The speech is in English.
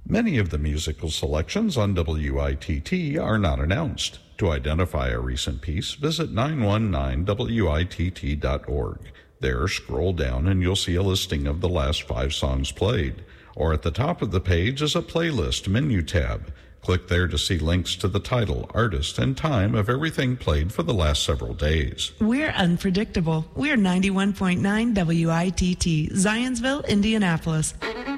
Many of the musical selections on WITT are not announced. To identify a recent piece, visit 919witt.org. There, scroll down and you'll see a listing of the last 5 songs played. Or at the top of the page is a playlist menu tab. Click there to see links to the title, artist, and time of everything played for the last several days. We're unpredictable. We're 91.9 WITT, Zionsville, Indianapolis.